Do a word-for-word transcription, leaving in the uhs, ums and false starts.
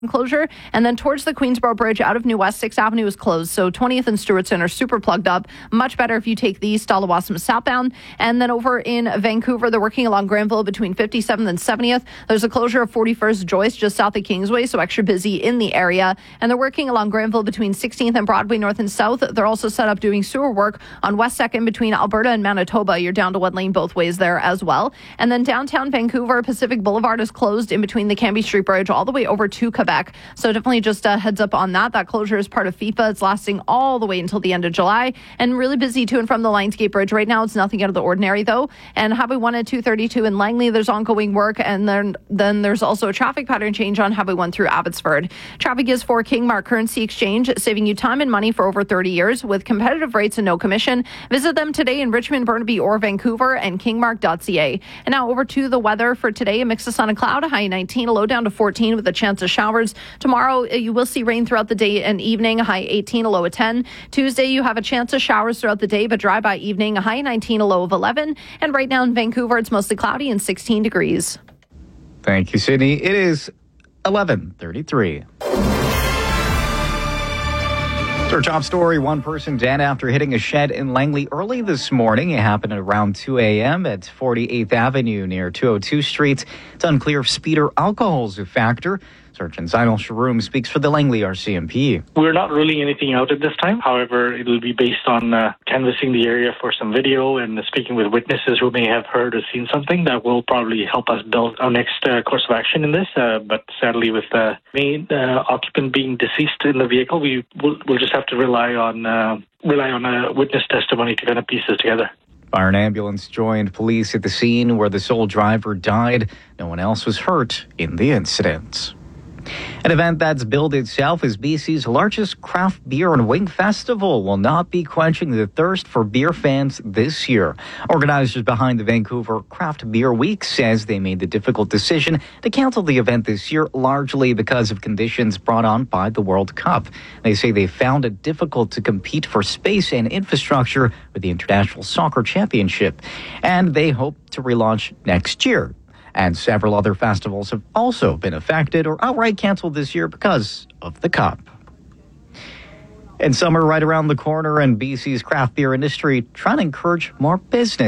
closure, and then towards the Queensboro Bridge out of New West, sixth Avenue is closed, so twentieth and Stewartson are super plugged up. Much better if you take the East Estawassam southbound. And then over in Vancouver, they're working along Granville between fifty-seventh and seventieth. There's a closure of forty-first Joyce just south of Kingsway, so extra busy in the area. And they're working along Granville between sixteenth and Broadway north and south. They're also set up doing sewer work on West second between Alberta and Manitoba. You're down to one lane both ways there as well. And then downtown Vancouver, Pacific Boulevard is closed in between the Cambie Street Bridge all the way over to Quebec. So definitely just a heads up on that. That closure is part of FIFA. It's lasting all the way until the end of July, and really busy to and from the Lionsgate Bridge. Right now, it's nothing out of the ordinary, though. And Highway one at two thirty-two in Langley, there's ongoing work. And then, then there's also a traffic pattern change on Highway one through Abbotsford. Traffic is for Kingmark Currency Exchange, saving you time and money for over thirty years with competitive rates and no commission. Visit them today in Richmond, Burnaby, or Vancouver, and kingmark dot c a. And now over to the weather for today. A mix of sun and cloud, a high nineteen, a low down to fourteen with a chance of showers. Tomorrow, you will see rain throughout the day and evening, a high eighteen, a low of ten. Tuesday, you have a chance of showers throughout the day, but dry by evening, a high nineteen, a low of eleven. And right now in Vancouver, it's mostly cloudy and sixteen degrees. Thank you, Sydney. It is eleven thirty-three. Our top story, one person dead after hitting a shed in Langley early this morning. It happened at around two a.m. at forty-eighth Avenue near two oh two Street. It's unclear if speed or alcohol is a factor. Sergeant Zinal Sharoom speaks for the Langley R C M P. We're not ruling anything out at this time. However, it will be based on uh, canvassing the area for some video and speaking with witnesses who may have heard or seen something that will probably help us build our next uh, course of action in this. Uh, but sadly, with the main uh, occupant being deceased in the vehicle, we will we'll just have to rely on uh, rely on a witness testimony to kind of piece this together. Fire and ambulance joined police at the scene where the sole driver died. No one else was hurt in the incident. An event that's billed itself as B C's largest craft beer and wing festival will not be quenching the thirst for beer fans this year. Organizers behind the Vancouver Craft Beer Week says they made the difficult decision to cancel the event this year largely because of conditions brought on by the World Cup. They say they found it difficult to compete for space and infrastructure with the International Soccer Championship, and they hope to relaunch next year. And several other festivals have also been affected or outright canceled this year because of the Cup. And summer right around the corner, and B C's craft beer industry trying to encourage more business.